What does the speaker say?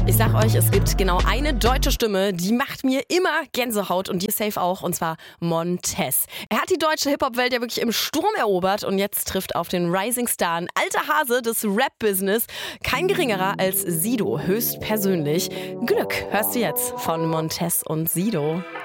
Ich sag euch, es gibt genau eine deutsche Stimme, die macht mir immer Gänsehaut und die ist safe auch, und zwar Montez. Er hat die deutsche Hip-Hop-Welt ja wirklich im Sturm erobert und jetzt trifft auf den Rising Star, ein alter Hase des Rap-Business, kein geringerer als Sido, höchstpersönlich. Glück hörst du jetzt von Montez und Sido.